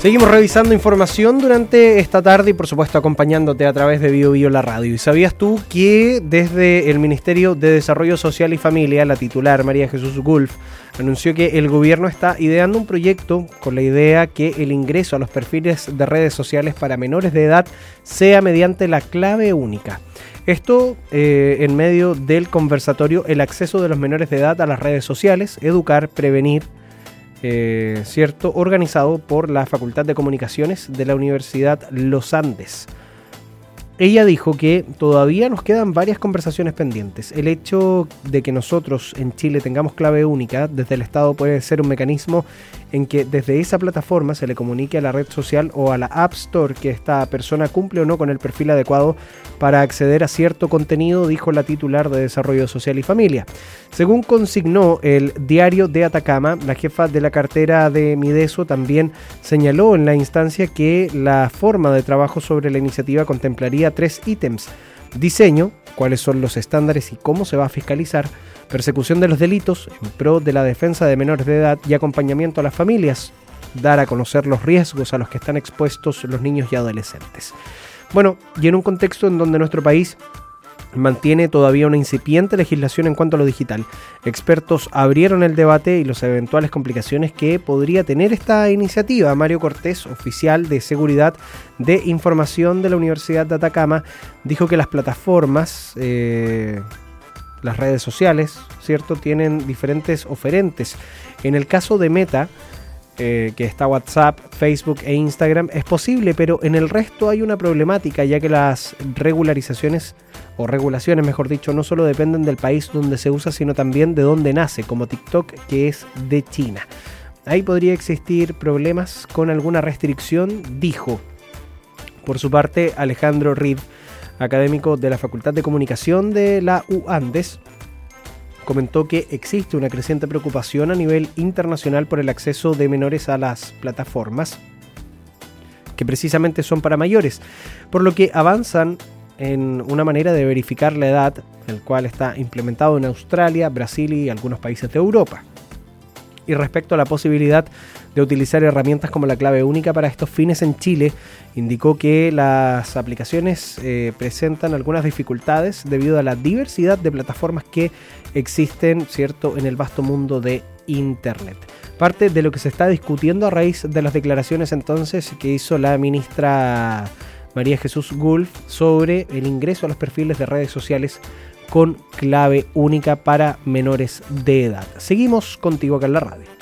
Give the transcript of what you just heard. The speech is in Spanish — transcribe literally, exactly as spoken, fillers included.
Seguimos revisando información durante esta tarde y por supuesto acompañándote a través de Bio Bio la radio. ¿Y sabías tú que desde el Ministerio de Desarrollo Social y Familia, la titular María Jesús Gulf, anunció que el gobierno está ideando un proyecto con la idea que el ingreso a los perfiles de redes sociales para menores de edad sea mediante la clave única? Esto eh, en medio del conversatorio El acceso de los menores de edad a las redes sociales, educar, prevenir, Eh, cierto, organizado por la Facultad de Comunicaciones de la Universidad Los Andes. Ella dijo que todavía nos quedan varias conversaciones pendientes. El hecho de que nosotros en Chile tengamos clave única desde el Estado puede ser un mecanismo en que desde esa plataforma se le comunique a la red social o a la App Store que esta persona cumple o no con el perfil adecuado para acceder a cierto contenido, dijo la titular de Desarrollo Social y Familia. Según consignó el Diario de Atacama, la jefa de la cartera de Mideso también señaló en la instancia que la forma de trabajo sobre la iniciativa contemplaría tres ítems: diseño, cuáles son los estándares y cómo se va a fiscalizar; persecución de los delitos en pro de la defensa de menores de edad; y acompañamiento a las familias, dar a conocer los riesgos a los que están expuestos los niños y adolescentes. Bueno, y en un contexto en donde nuestro país mantiene todavía una incipiente legislación en cuanto a lo digital, expertos abrieron el debate y las eventuales complicaciones que podría tener esta iniciativa. Mario Cortés, oficial de Seguridad de Información de la Universidad de Atacama, dijo que las plataformas, eh, las redes sociales, ¿cierto?, tienen diferentes oferentes. En el caso de Meta, Eh, que está WhatsApp, Facebook e Instagram, es posible, pero en el resto hay una problemática, ya que las regularizaciones o regulaciones, mejor dicho, no solo dependen del país donde se usa, sino también de dónde nace, como TikTok, que es de China. Ahí podría existir problemas con alguna restricción, dijo. Por su parte, Alejandro Reed, académico de la Facultad de Comunicación de la U Andes, comentó que existe una creciente preocupación a nivel internacional por el acceso de menores a las plataformas, que precisamente son para mayores, por lo que avanzan en una manera de verificar la edad, el cual está implementado en Australia, Brasil y algunos países de Europa. Y respecto a la posibilidad de utilizar herramientas como la clave única para estos fines en Chile, indicó que las aplicaciones eh, presentan algunas dificultades debido a la diversidad de plataformas que existen, ¿cierto?, en el vasto mundo de Internet. Parte de lo que se está discutiendo a raíz de las declaraciones entonces que hizo la ministra María Jesús Gulf sobre el ingreso a los perfiles de redes sociales con clave única para menores de edad. Seguimos contigo acá en la radio.